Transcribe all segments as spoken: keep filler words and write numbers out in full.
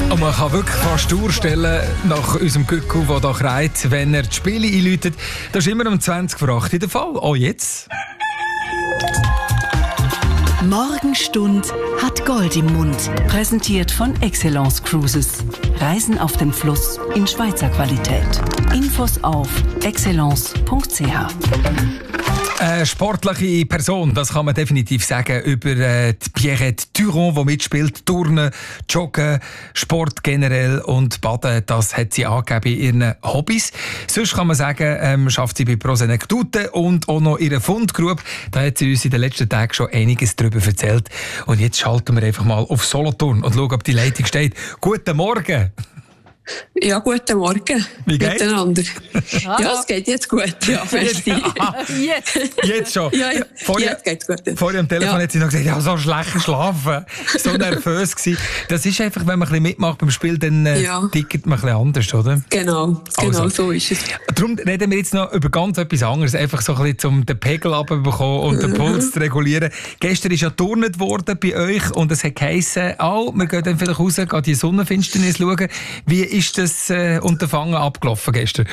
Und man kann wirklich fast durchstellen nach unserem Gückel, der da kreit, wenn er die Spiele einläutet. Das ist immer um zwanzig vor acht der Fall. Auch jetzt. Morgenstund hat Gold im Mund. Präsentiert von Excellence Cruises. Reisen auf dem Fluss in Schweizer Qualität. Infos auf excellence punkt c h. Eine sportliche Person, das kann man definitiv sagen, über äh, die Pierrette Turon, die mitspielt. Turnen, Joggen, Sport generell und Baden, das hat sie angegeben in ihren Hobbys. Sonst kann man sagen, ähm, schafft sie bei Prosenectute und auch noch ihre Fundgrube. Da hat sie uns in den letzten Tagen schon einiges darüber erzählt. Und jetzt schalten wir einfach mal auf Solothurn und schauen, ob die Leitung steht. Guten Morgen! Ja, guten Morgen. Wie geht's? Miteinander. Ja, es geht jetzt gut. Ja, jetzt, jetzt. jetzt schon. Ja, ja. Vorher, jetzt geht's gut. Vorher am Telefon ja. hat sie noch gesagt, ja, so schlecht geschlafen, so nervös gewesen. Das ist einfach, wenn man ein bisschen mitmacht beim Spiel, dann äh, ja. tickt man ein bisschen anders, oder? Genau, genau also. So ist es. Darum reden wir jetzt noch über ganz etwas anderes, einfach so ein bisschen, um den Pegel abzubekommen und den Puls zu regulieren. Gestern ist ja turnet worden bei euch und es hat geheissen, oh, wir gehen dann vielleicht raus, gehen die Sonnenfinsternis schauen. Wie ist das äh, Unterfangen abgelaufen gestern?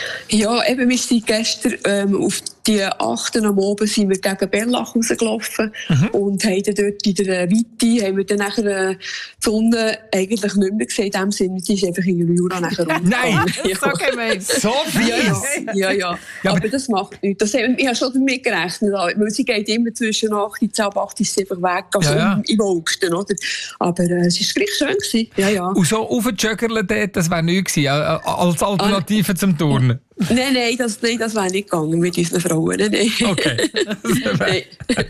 Ja, eben, wir sind gestern ähm, auf die achten am Abend sind wir gegen Bernlach rausgelaufen mhm. und haben dann dort in der Weite haben wir dann nachher äh, die Sonne eigentlich nicht mehr gesehen. In dem Sinne, die ist einfach in der Jura nachher Nein, ja. so gemein. So viel? Ja, ja, ja, ja. ja aber, aber das macht nichts. Das, ich habe schon damit gerechnet, weil sie geht immer zwischen achtzehn und achtzehn ist sie einfach weg, also ja, ja. im, im August, oder? Aber äh, es war gleich schön gewesen. Ja, ja. Und so aufjoggerle dort, das wäre nichts gewesen, als Alternative ah. zum Turnen? Nein, nein, das, nein, das wäre nicht gegangen mit unseren Frauen. Nein, nein. Okay. Nein.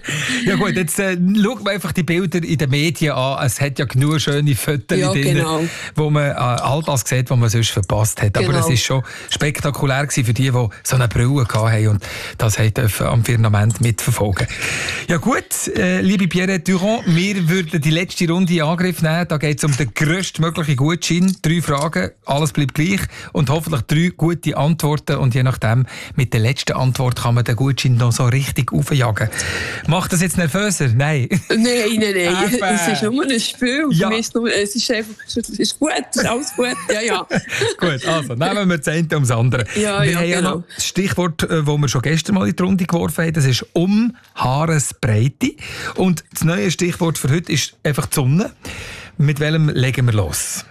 Ja gut, jetzt äh, schauen wir einfach die Bilder in den Medien an. Es hat ja genug schöne Fotos ja, drin, genau. wo man äh, all das sieht, was man sonst verpasst hat. Genau. Aber es war schon spektakulär gewesen für die, die so eine Brille hatten und das dürfen am Firmament mitverfolgen. Ja gut, äh, liebe Pierrette Turon, wir würden die letzte Runde in Angriff nehmen. Da geht es um den grösstmöglichen Gutschein. Drei Fragen, alles bleibt gleich und hoffentlich drei gute Antworten. Und je nachdem, mit der letzten Antwort kann man den Gutschein noch so richtig aufjagen. Macht das jetzt nervöser? Nein. Nein, nein, nein. Eben. Es ist nur ein Spiel. Ja. Es, nur, es ist einfach es ist gut, es ist alles gut. Ja, ja. Gut, also nehmen wir das eine ums andere. Ja, wir ja, haben ja genau. noch das Stichwort, das wir schon gestern mal in die Runde geworfen haben, das ist um Haaresbreite. Und das neue Stichwort für heute ist einfach die Sonne. Mit welchem legen wir los?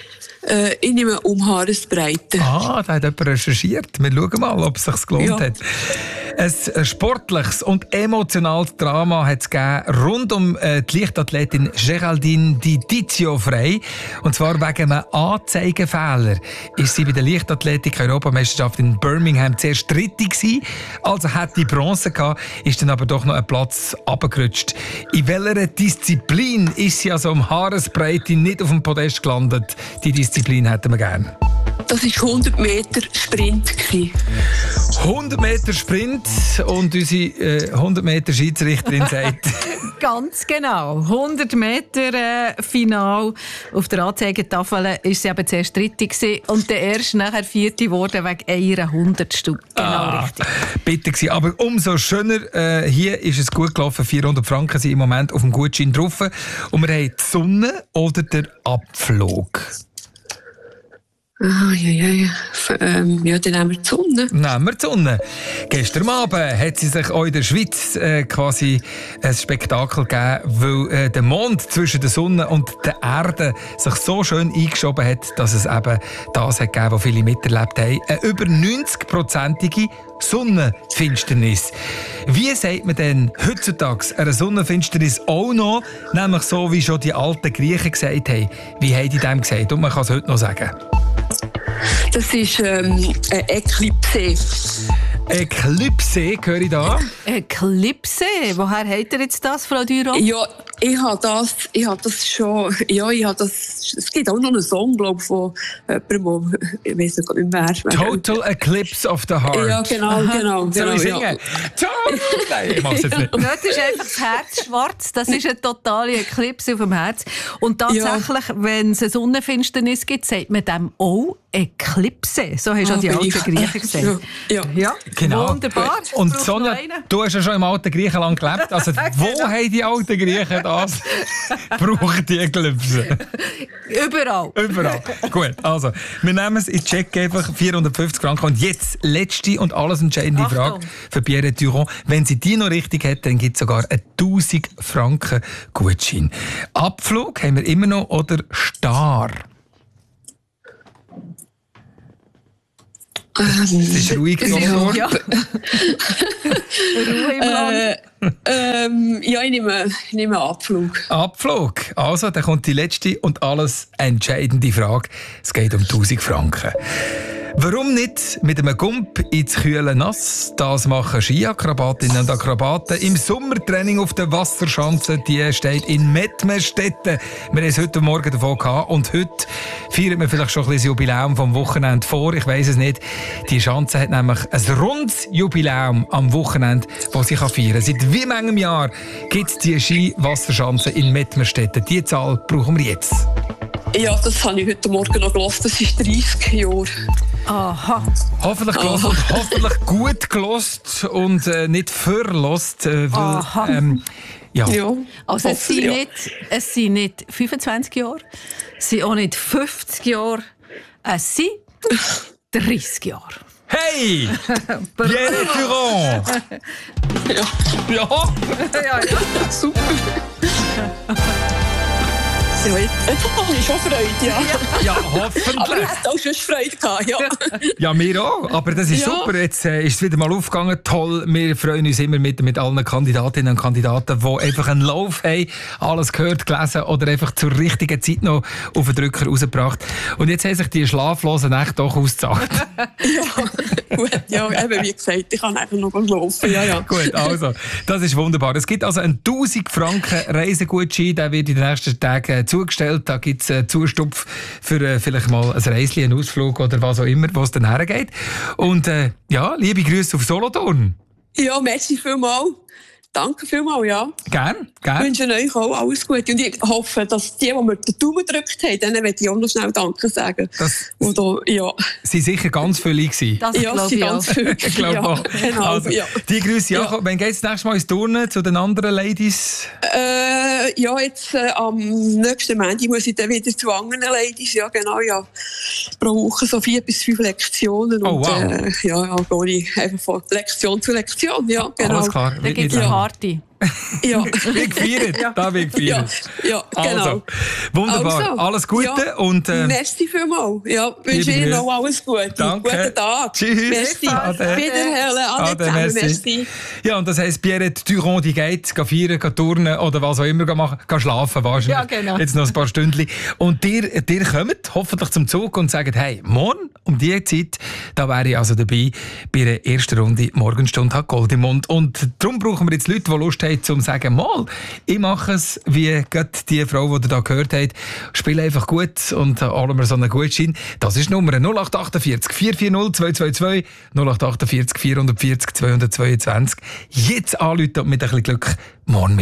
Äh, ich nehme um Haaresbreite. Ah, da hat jemand recherchiert. Wir schauen mal, ob es sich gelohnt Ja. hat. Ein sportliches und emotionales Drama hat es gegeben rund um äh, die Leichtathletin Geraldine Di Tizio Frey. Und zwar wegen einem Anzeigefehler ist sie bei der Leichtathletik-Europameisterschaft in Birmingham zuerst Dritte gewesen. Also hat die Bronze gehabt, ist dann aber doch noch ein Platz runtergerutscht. In welcher Disziplin ist sie also um Haaresbreite nicht auf dem Podest gelandet? Die Disziplin hätten wir gerne. Das war hundert Meter Sprint. hundert Meter Sprint und unsere äh, hundert Meter Schiedsrichterin sagt... Ganz genau. hundert Meter äh, Final. Auf der Anzeigetafel war sie eben zuerst Dritte gewesen und der erst nachher Vierte geworden wegen einer Hundertstel. Genau ah, richtig. Bitte gewesen. Aber umso schöner, äh, hier ist es gut gelaufen. vierhundert Franken sind im Moment auf dem Gutschein drauf. Und wir haben die Sonne oder der Abflug. Ah, ja, ja, ja. Ähm, ja, dann nehmen wir die Sonne. Nehmen wir die Sonne. Gestern Abend hat sie sich auch in der Schweiz äh, quasi ein Spektakel gegeben, weil äh, der Mond zwischen der Sonne und der Erde sich so schön eingeschoben hat, dass es eben das hat gegeben, was viele miterlebt haben. Eine über neunzig-prozentige Sonnenfinsternis. Wie sagt man denn heutzutage eine Sonnenfinsternis auch noch? Nämlich so, wie schon die alten Griechen gesagt haben. Wie haben die dem gesagt? Und man kann es heute noch sagen. Das ist ähm, eine Eklipse. Eklipse, höre ich da. Eklipse? Woher habt ihr jetzt das, Frau Duron? Ja, ich habe das, ich habe das schon, ja, ich habe das, es gibt auch noch einen Song, glaube ich, von jemandem, der, ich weiss nicht mehr, wer. Total Eclipse of the Heart. Ja, genau, genau. Soll genau ich singen? ja. Total! Nein, ich mach's jetzt nicht. Dort ist einfach das Herz schwarz. Das ist eine totale Eklipse auf dem Herz. Und tatsächlich, ja. wenn es eine Sonnenfinsternis gibt, sagt man dem auch Eklipse. So hast ah, die alten Griechen gesagt. Ja, ja. ja. Genau. Wunderbar. Und Sonja, du hast ja schon im alten Griechenland gelebt. Also, wo genau. haben die alten Griechen das brauchen die Eclipse? Überall. Überall. Gut, also, wir nehmen es in Check einfach vierhundertfünfzig Franken. Und jetzt letzte und alles entscheidende Achtung. Frage für Pierre Durand. Wenn sie die noch richtig hat, dann gibt es sogar einen tausend Franken Gutschein. Abflug haben wir immer noch oder Star? Es ist ruhig geworden. Ja. Ruhe im Land. Äh, ähm, ja, ich nehme, ich nehme Abflug. Abflug. Also, dann kommt die letzte und alles entscheidende Frage. Es geht um tausend Franken. Warum nicht mit einem Gump ins kühle Nass? Das machen Skiakrobatinnen und Akrobaten im Sommertraining auf der Wasserschanze. Die steht in Mettmerstetten. Wir haben es heute Morgen davon gehabt. Und heute feiern wir vielleicht schon ein bisschen das Jubiläum vom Wochenende vor. Ich weiss es nicht. Die Schanze hat nämlich ein rundes Jubiläum am Wochenende, das sie feiern kann. Seit wie vielen Jahren gibt es die Skiwasserschanze in Mettmerstetten? Die Zahl brauchen wir jetzt. Ja, das habe ich heute Morgen noch gehört. Das ist dreißig Jahre. Aha. Hoffentlich gelost und hoffentlich gut gelost und äh, nicht verlost. Äh, weil, Aha. ähm, ja. Ja, Also es sind, ja. nicht, es sind nicht fünfundzwanzig Jahre, es sind auch nicht fünfzig Jahre, es sind dreißig Jahre. Hey! Pierre Durand! Ja, Ja! Ja, ja. super. Ja, jetzt habe ich schon Freude, ja. Ja, Aber hoffentlich. ich hätte auch schon Freude gehabt, ja. Ja, wir auch. Aber das ist Ja. super. Jetzt äh, ist es wieder mal aufgegangen. Toll. Wir freuen uns immer mit, mit allen Kandidatinnen und Kandidaten, die einfach einen Lauf haben, alles gehört, gelesen oder einfach zur richtigen Zeit noch auf den Drücker rausgebracht. Und jetzt haben sich die schlaflosen Nächte doch ausgezahlt. Ja, gut, ja, eben wie gesagt, ich kann einfach noch laufen, ja, ja. Gut, also, das ist wunderbar. Es gibt also einen tausend Franken Reisegutschein, der wird in den nächsten Tagen zugestellt. Da gibt es einen Zustupf für äh, vielleicht mal ein Reisli, einen Ausflug oder was auch immer, wo es dann hergeht. Und äh, ja, liebe Grüße auf Solothurn. Ja, merci vielmals. Danke vielmals, ja. Gern, Ich gern. wünsche euch auch alles Gute. Und ich hoffe, dass die, die mir den Daumen gedrückt haben, denen möchte ich auch noch schnell Danke sagen. Das Oder, ja, sind sicher ganz viele gewesen. Das ja, glaube sie ich auch. ganz viel. Ich glaube ja, auch. genau, Also, ja. die Grüße, Ja. Jakob. Wann geht es nächstes Mal ins Turnen zu den anderen Ladies? Äh, ja, jetzt äh, am nächsten Montag muss ich dann wieder zu anderen Ladies. Ja, genau, ja. Pro Woche so vier bis fünf Lektionen. Oh, und, wow. äh, ja, ja, gehe ich einfach von Lektion zu Lektion. Ja, genau. Alles klar. Da wird gibt es nicht eine lang. Party. Ja. Wird gefeiert. Da wird Ja, gefeiert. ja, genau. Also, wunderbar. Also, alles Gute ja, und äh, merci vielmals. Ja, wünsche liebe Ihnen Grüße. noch alles Gute. Danke. Guten Tag. Tschüss. Merci. Ade. Wiederhören. Alle Ade, zusammen. merci. Merci. Ja, und das heisst, Pierre Durand, die geht, geht feiern, geht turnen oder was auch immer geht machen, geht schlafen wahrscheinlich. Ja, genau. Jetzt noch ein paar Stündchen. Und ihr, ihr kommt hoffentlich zum Zug und sagt, hey, morgen um diese Zeit, da wäre ich also dabei bei der ersten Runde Morgenstunde hat Gold im Mund. Und darum brauchen wir jetzt Leute, die Lust haben, um zu sagen, mal, ich mache es, wie gerade die Frau, die ihr da gehört habt, spiele einfach gut und alle wir so einen Gutschein. Das ist die Nummer null acht achtundvierzig vier vier null zwei zwei zwei, null acht achtundvierzig vierhundertvierzig zweihundertzweiundzwanzig. Jetzt anrufen und mit ein bisschen Glück morgen